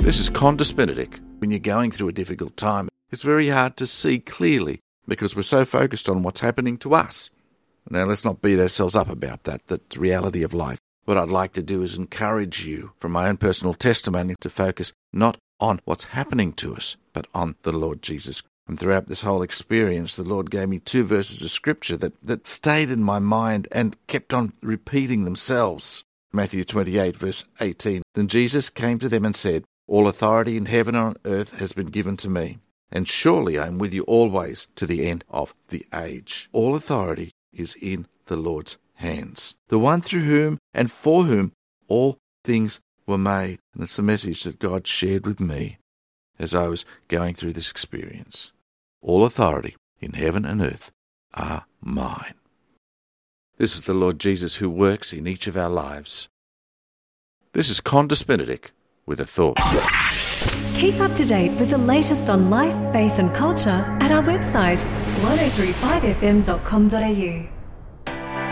This is Qantas Benedict. When you're going through a difficult time, it's very hard to see clearly because we're so focused on what's happening to us. Now, let's not beat ourselves up about that. That's the reality of life. What I'd like to do is encourage you, from my own personal testimony, to focus not on what's happening to us, but on the Lord Jesus. And throughout this whole experience, the Lord gave me 2 verses of Scripture that stayed in my mind and kept on repeating themselves. Matthew 28, verse 18. Then Jesus came to them and said, All authority in heaven and on earth has been given to me, and surely I am with you always to the end of the age. All authority is in the Lord's hands, the one through whom and for whom all things were made. And it's the message that God shared with me as I was going through this experience. All authority in heaven and earth are mine. This is the Lord Jesus who works in each of our lives. This is Qantas Benedict with a thought. Keep up to date with the latest on life, faith and culture at our website 1035fm.com.au.